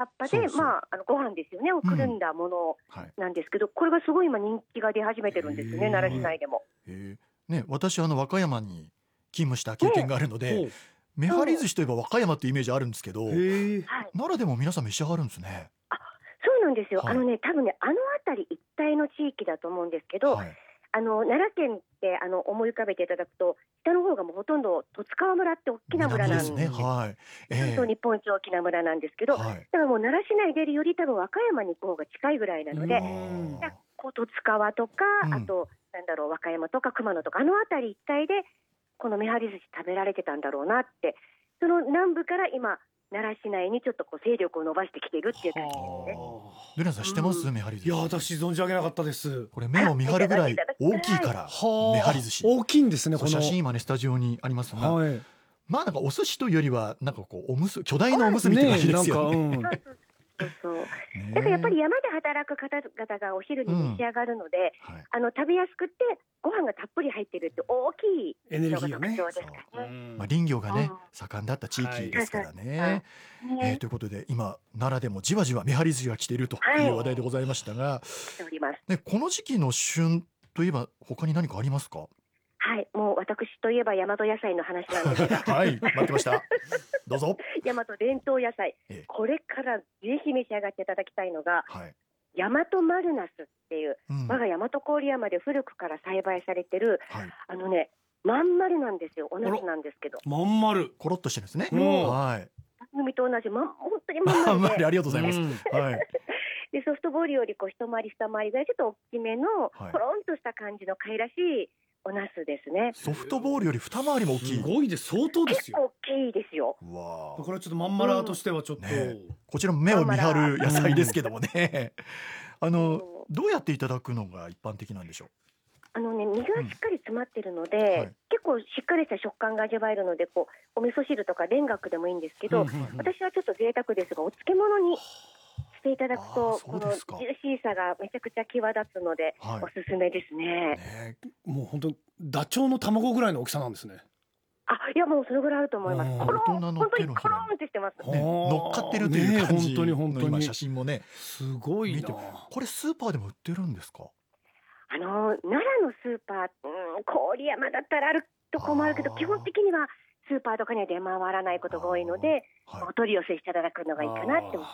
っぱで、ご飯ですよねをくるんだものなんですけど、これがすごい今人気が出始めてるんですね、奈良市内でも。 ね、私和歌山に勤務した経験があるので、めはり寿司といえば和歌山ってイメージあるんですけど、奈良でも皆さん召し上がるんですね。 そうなんですよ。多分ね、辺り一帯の地域だと思うんですけど、奈良県って思い浮かべていただくと、北の方がもうほとんど十津川村って大きな村なんですね。関東日本一大きな村なんですけど、だからもう奈良市内出るより多分和歌山に行く方が近いぐらいなので、こう十津川とか、あと和歌山とか熊野とか辺り一帯でこのめはり寿司食べられてたんだろうなって、その南部から今奈良市内にちょっとこう勢力を伸ばしてきているっていう感じですね。 ルナさん知ってます？めはり寿司。 いや、私存じ上げなかったです。 これ目を見張るぐらい大きいからめはり寿司。 大きいんですね。この写真今ねスタジオにありますが、なんかお寿司というよりはなんかこうおむす巨大なおむすびって感じですよね。 だからやっぱり山で働く方々がお昼に召し上がるので、食べやすくてご飯がたっぷり入ってるって大きいのが特徴ですかね。 林業がね盛んだった地域ですからね。ということで今奈良でもじわじわめはり寿司が来ているという話題でございましたが、この時期の旬といえば他に何かありますか？ もう私といえば大和野菜の話なんですが待ってました。どうぞ。 大和伝統野菜、これからぜひ召し上がっていただきたいのが、大和丸ナスっていう、我が大和郡山で古くから栽培されてる、まん丸なんですよ。おナスなんですけど、 まん丸コロッとしてるんですね。 番組と同じ本当にまん丸でありがとうございます。 でソフトボールよりこう一回り二回りぐらいちょっと大きめのコロンとした感じの可愛らしいおナスですね。 ソフトボールより二回りも大きい。 すごいです。相当ですよ。 結構大きいですよ。 これはちょっとまんまらとしてはちょっと、 こちらも目を見張る野菜ですけどもね。どうやっていただくのが一般的なんでしょう？ 身がしっかり詰まってるので、結構しっかりした食感が味わえるので、こうお味噌汁とか田楽でもいいんですけど、私はちょっと贅沢ですがお漬物にしていただくとこのジューシーさがめちゃくちゃ際立つので、おすすめですね。 もう本当ダチョウの卵ぐらいの大きさなんですね。 いやもうそれぐらいあると思います。本当にコロンってしてます。 乗っかってるという感じの今写真もね、 すごいな。 これスーパーでも売ってるんですか？ 奈良のスーパー、郡山だったらあるとこもあるけど、基本的にはスーパーとかには出回らないことが多いので、お取り寄せしていただくのがいいかなって思います。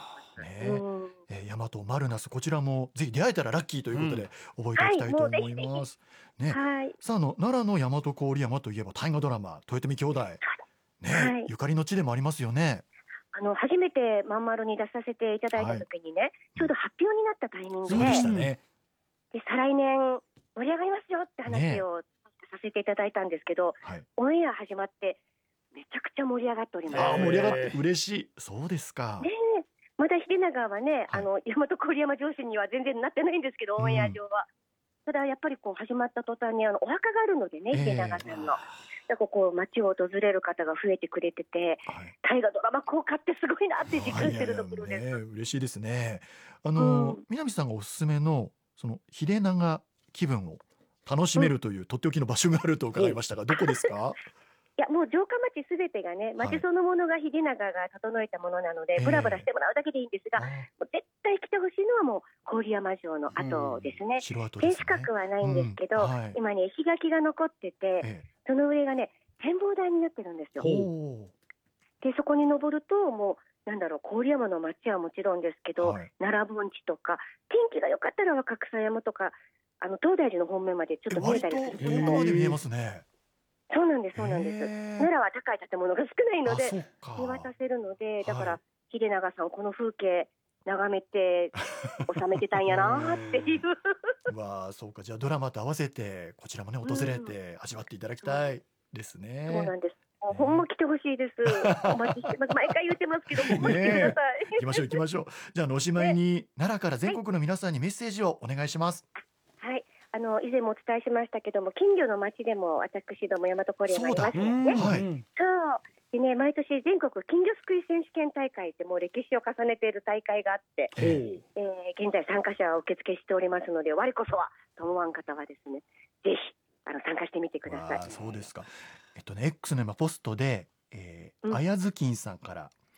大和丸ナス、こちらもぜひ出会えたらラッキーということで覚えておきたいと思います。さあ奈良の大和郡山といえば大河ドラマ豊臣兄弟ゆかりの地でもありますよね。 初めてまんまるに出させていただいた時にね、ちょうど発表になったタイミングで、 そうでしたね。 で再来年盛り上がりますよって話をさせていただいたんですけど、オンエア始まってめちゃくちゃ盛り上がっております。 盛り上がって嬉しい。そうですか。 まだ秀長はね、大和郡山城主には全然なってないんですけど、オンエア上は。ただやっぱりこう始まった途端にお墓があるのでね、秀長さんの。だからこう街を訪れる方が増えてくれてて、大河ドラマ効果ってすごいなって実感してるところです。 嬉しいですね。南さんがおすすめのその秀長気分を楽しめるというとっておきの場所があると伺いましたが、どこですか？ いやもう城下町すべてがね、町そのものが秀長が整えたものなので、ブラブラしてもらうだけでいいんですが、もう絶対来てほしいのはもう郡山城の跡ですね。天守閣はないんですけど、今ね石垣が残ってて、その上がね展望台になってるんですよ。でそこに登るともう郡山の町はもちろんですけど、奈良盆地とか天気が良かったら若草山とか東大寺の方面までちょっと見えたりすることも。 遠くまで見えますね。 そうなんです。奈良は高い建物が少ないので見渡せるので、だから秀長さんこの風景眺めて収めてたんやなっていうそうか。じゃあドラマと合わせてこちらもね訪れて味わっていただきたいですね。 そうなんです。ほんま来てほしいです。お待ちしてます。毎回言ってますけど、ほんま来てください。 行きましょう行きましょう。じゃあおしまいに奈良から全国の皆さんにメッセージをお願いします。 以前もお伝えしましたけども、金魚の町でも私ども大和郡山ありますよね。でね、毎年全国金魚すくい選手権大会ってもう歴史を重ねている大会があって、現在参加者は受付しておりますので、我こそはと思わん方はですね、ぜひ参加してみてください。 そうですか。X の今ポストで、あやずきんさんから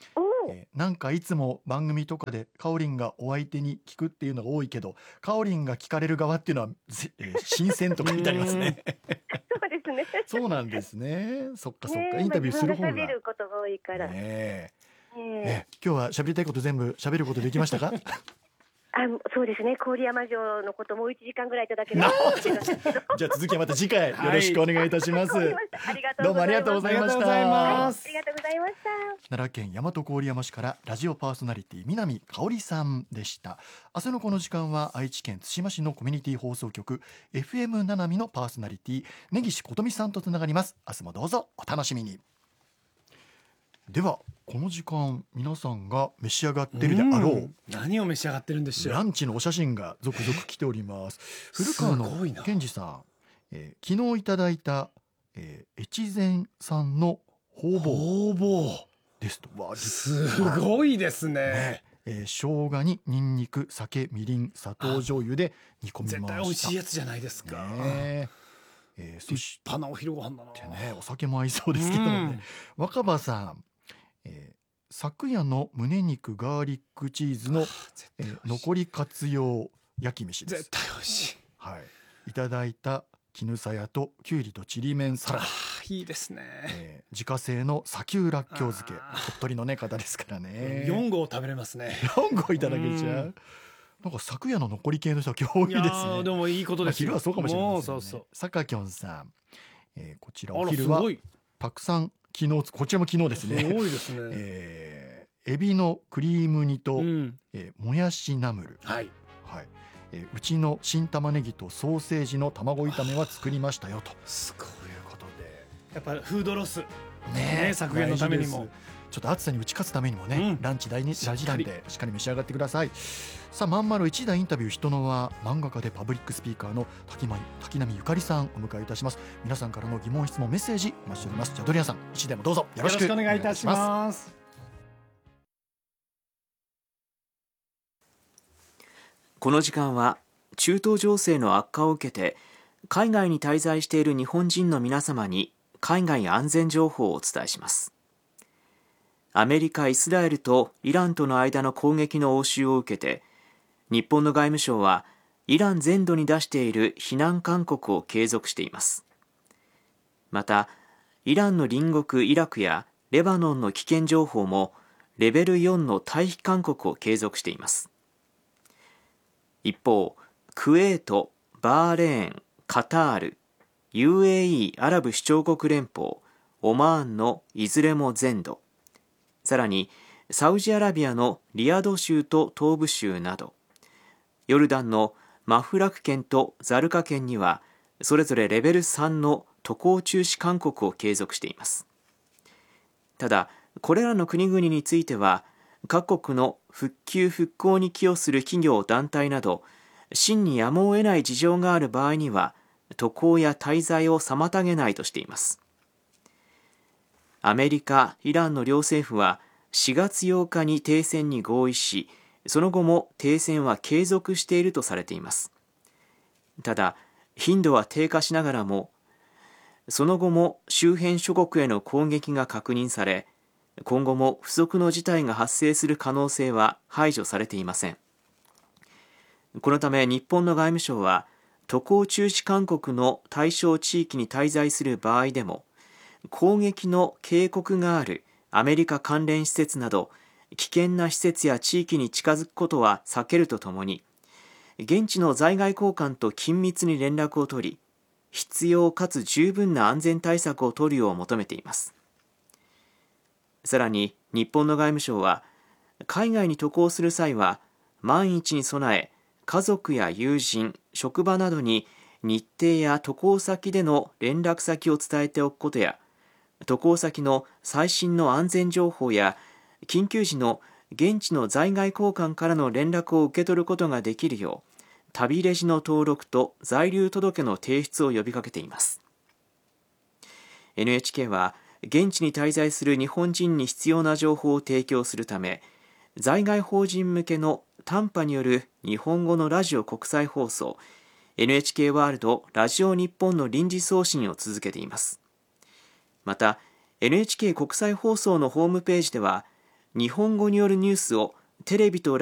なんかいつも番組とかでかおりんがお相手に聞くっていうのが多いけど、かおりんが聞かれる側っていうのは新鮮と書いてありますね。 そうですね。 そうなんですね。そっかそっか、 ね、 インタビューする方が。 自分が喋ることが多いから。 今日は喋りたいこと全部喋ることできましたか？ そうですね。郡山城のこともう1時間ぐらいいただければ。 じゃあ続きはまた次回よろしくお願いいたします。どうもありがとうございました。 ありがとうございました。 奈良県大和郡山市からラジオパーソナリティ南香織さんでした。明日のこの時間は愛知県津島市のコミュニティ放送局 FM ななみのパーソナリティ根岸琴美さんとつながります。明日もどうぞお楽しみに。ではこの時間皆さんが召し上がってるであろう、 何を召し上がってるんでしょう。 ランチのお写真が続々来ております。古川の健二さん、昨日いただいた、越前産のほうぼうですと。 すごいですね。 生姜にニンニク、酒、みりん、砂糖醤油で煮込みました。 絶対美味しいやつじゃないですか。 そして立派なお昼ご飯だな。 お酒も合いそうですけどね。若葉さん、昨夜の胸肉ガーリックチーズの、残り活用焼き飯です。 絶対美味しい。 いただいた絹さやときゅうりとちりめんサラダ。 いいですね。 自家製の砂丘らっきょう漬け。鳥取のね方ですからね。 4合食べれますね。 4合いただけちゃう。なんか昨夜の残り系の人は今日多いですね。 でもいいことですよ。 昼はそうかもしれないですね。さかきょんさん、こちらお昼はたくさん昨日、こちらも昨日ですね。 多いですね。 エビのクリーム煮と、もやしナムル。うちの新玉ねぎとソーセージの卵炒めは作りましたよと。 すごい。 ということで、 やっぱフードロス削減のためにも、 ちょっと暑さに打ち勝つためにもね、ランチ大事なんでしっかり召し上がってください。さあ、まんまる一台インタビュー人のは漫画家でパブリックスピーカーの滝波ゆかりさんお迎えいたします。皆さんからの疑問質問メッセージお待ちしております。じゃあドリアンさん、一台もどうぞよろしくお願いいたします。 この時間は中東情勢の悪化を受けて海外に滞在している日本人の皆様に海外安全情報をお伝えします。アメリカ、イスラエルとイランとの間の攻撃の応酬を受けて、日本の外務省はイラン全土に出している非難勧告を継続しています。また、イランの隣国イラクやレバノンの危険情報もレベル4の退避勧告を継続しています。一方、クウェート、バーレーン、カタール、UAE アラブ首長国連邦、オマーンのいずれも全土、さらにサウジアラビアのリヤド州と東部州など、ヨルダンのマフラク県とザルカ県にはそれぞれレベル3の渡航中止勧告を継続しています。ただ、これらの国々については各国の復旧復興に寄与する企業団体など真にやむを得ない事情がある場合には渡航や滞在を妨げないとしています。アメリカ、イランの両政府は4月8日に停戦に合意し、その後も停戦は継続しているとされています。ただ、頻度は低下しながらも、その後も周辺諸国への攻撃が確認され、今後も不測の事態が発生する可能性は排除されていません。このため日本の外務省は、渡航中止勧告の対象地域に滞在する場合でも、攻撃の警告があるアメリカ関連施設など危険な施設や地域に近づくことは避けるとともに、現地の在外公館と緊密に連絡を取り、必要かつ十分な安全対策を取るよう求めています。さらに日本の外務省は、海外に渡航する際は万一に備え、家族や友人、職場などに日程や渡航先での連絡先を伝えておくことや、渡航先の最新の安全情報や緊急時の現地の在外公館からの連絡を受け取ることができるよう、旅レジの登録と在留届の提出を呼びかけています。NHK は現地に滞在する日本人に必要な情報を提供するため、在外邦人向けの短波による日本語のラジオ国際放送 NHK ワールドラジオ日本の臨時送信を続けています。また NHK 国際放送のホームページでは、 日本語によるニュースをテレビと